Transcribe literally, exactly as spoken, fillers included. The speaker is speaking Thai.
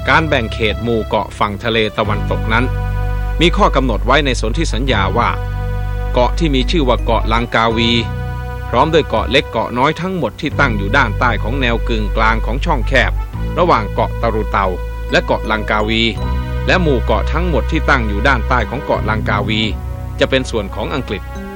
การแบ่งเขตหมู่เกาะฝั่งทะเลตะวันตกนั้นมีข้อกำหนดไว้ในสนธิสัญญาว่าเกาะที่มีชื่อว่าเกาะลังกาวีพร้อมด้วยเกาะเล็กเกาะน้อยทั้งหมดที่ตั้งอยู่ด้านใต้ของแนวกึ่งกลางของช่องแคบระหว่างเกาะตะรุเตาและเกาะลังกาวีและหมู่เกาะทั้งหมดที่ตั้งอยู่ด้านใต้ของเกาะลังกาวีจะเป็นส่วนของอังกฤษ